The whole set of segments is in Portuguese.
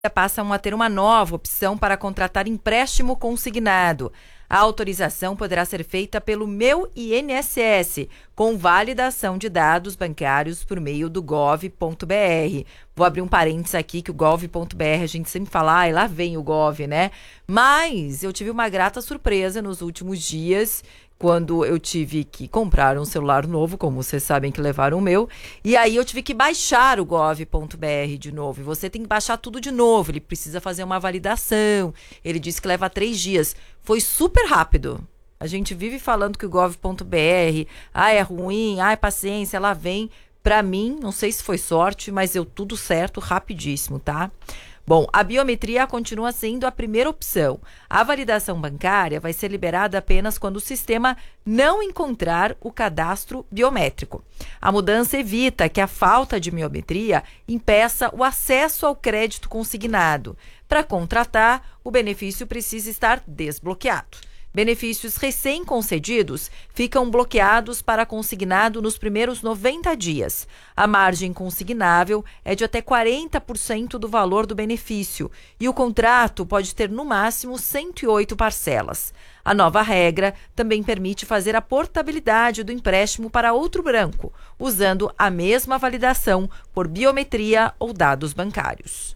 passam a ter uma nova opção para contratar empréstimo consignado. A autorização poderá ser feita pelo Meu INSS, com validação de dados bancários por meio do gov.br. Vou abrir um parênteses aqui, que o gov.br a gente sempre fala, lá vem o gov, né? Mas eu tive uma grata surpresa nos últimos dias, quando eu tive que comprar um celular novo, como vocês sabem que levaram o meu, e aí eu tive que baixar o gov.br de novo, e você tem que baixar tudo de novo, ele precisa fazer uma validação, ele disse que leva 3 dias, foi super rápido. A gente vive falando que o gov.br, é ruim, paciência, lá vem. Pra mim, não sei se foi sorte, mas deu tudo certo, rapidíssimo, tá? Bom, a biometria continua sendo a primeira opção. A validação bancária vai ser liberada apenas quando o sistema não encontrar o cadastro biométrico. A mudança evita que a falta de biometria impeça o acesso ao crédito consignado. Para contratar, o benefício precisa estar desbloqueado. Benefícios recém-concedidos ficam bloqueados para consignado nos primeiros 90 dias. A margem consignável é de até 40% do valor do benefício e o contrato pode ter no máximo 108 parcelas. A nova regra também permite fazer a portabilidade do empréstimo para outro banco, usando a mesma validação por biometria ou dados bancários.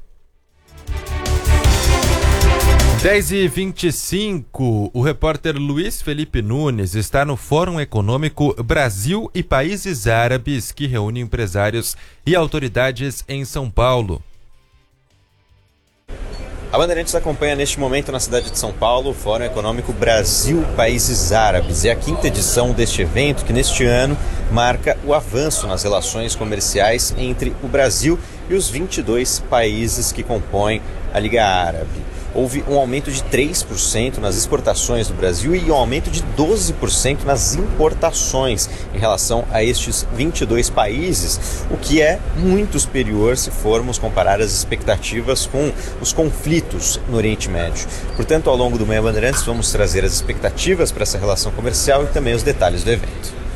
10h25, o repórter Luiz Felipe Nunes está no Fórum Econômico Brasil e Países Árabes, que reúne empresários e autoridades em São Paulo. A Bandeirantes acompanha neste momento na cidade de São Paulo o Fórum Econômico Brasil Países Árabes. É a 5ª edição deste evento que neste ano marca o avanço nas relações comerciais entre o Brasil e os 22 países que compõem a Liga Árabe. Houve um aumento de 3% nas exportações do Brasil e um aumento de 12% nas importações em relação a estes 22 países, o que é muito superior se formos comparar as expectativas com os conflitos no Oriente Médio. Portanto, ao longo do Manhã Bandeirantes, vamos trazer as expectativas para essa relação comercial e também os detalhes do evento.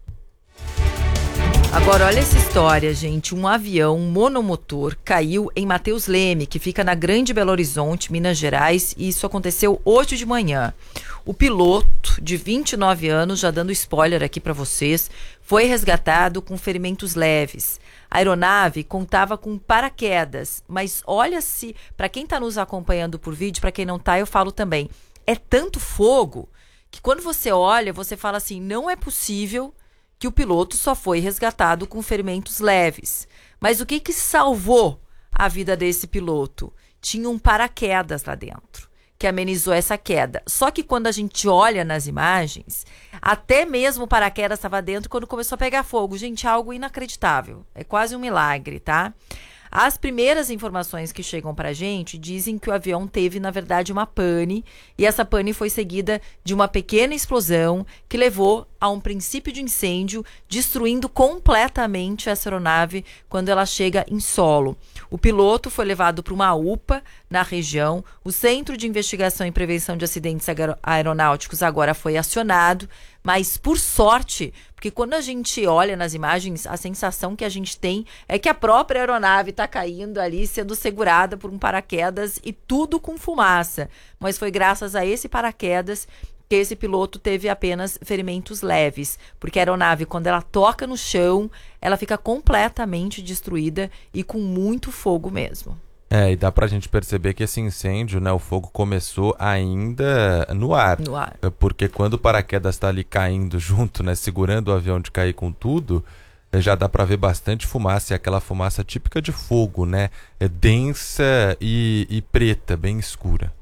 Agora, olha essa história, gente. Um avião monomotor caiu em Mateus Leme, que fica na Grande Belo Horizonte, Minas Gerais, e isso aconteceu hoje de manhã. O piloto, de 29 anos, já dando spoiler aqui para vocês, foi resgatado com ferimentos leves. A aeronave contava com paraquedas, mas olha-se, para quem está nos acompanhando por vídeo, para quem não está, eu falo também, é tanto fogo que quando você olha, você fala assim, não é possível que o piloto só foi resgatado com ferimentos leves. Mas o que salvou a vida desse piloto? Tinha um paraquedas lá dentro, que amenizou essa queda. Só que quando a gente olha nas imagens, até mesmo o paraquedas estava dentro quando começou a pegar fogo. Gente, algo inacreditável. É quase um milagre, tá? As primeiras informações que chegam para a gente dizem que o avião teve, na verdade, uma pane, e essa pane foi seguida de uma pequena explosão que levou a um princípio de incêndio, destruindo completamente essa aeronave quando ela chega em solo. O piloto foi levado para uma UPA na região, o Centro de Investigação e Prevenção de Acidentes Aeronáuticos agora foi acionado, mas por sorte, porque quando a gente olha nas imagens, a sensação que a gente tem é que a própria aeronave está caindo ali, sendo segurada por um paraquedas e tudo com fumaça. Mas foi graças a esse paraquedas que esse piloto teve apenas ferimentos leves, porque a aeronave, quando ela toca no chão, ela fica completamente destruída e com muito fogo mesmo. E dá pra gente perceber que esse incêndio, né, o fogo começou ainda no ar. No ar. Porque quando o paraquedas tá ali caindo junto, né, segurando o avião de cair com tudo, já dá pra ver bastante fumaça, e aquela fumaça típica de fogo, né, densa e preta, bem escura.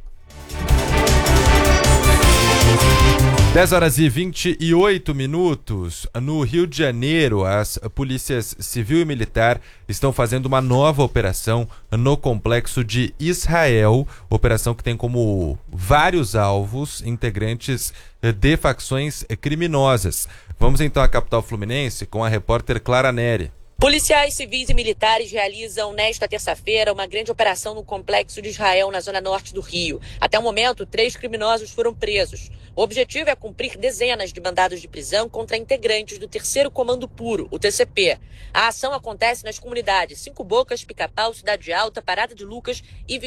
10h28. No Rio de Janeiro, as polícias civil e militar estão fazendo uma nova operação no complexo de Israel, operação que tem como vários alvos integrantes de facções criminosas. Vamos então à capital fluminense com a repórter Clara Neri. Policiais civis e militares realizam nesta terça-feira uma grande operação no Complexo de Israel, na zona norte do Rio. Até o momento, 3 criminosos foram presos. O objetivo é cumprir dezenas de mandados de prisão contra integrantes do Terceiro Comando Puro, o TCP. A ação acontece nas comunidades Cinco Bocas, Pica-Pau, Cidade Alta, Parada de Lucas e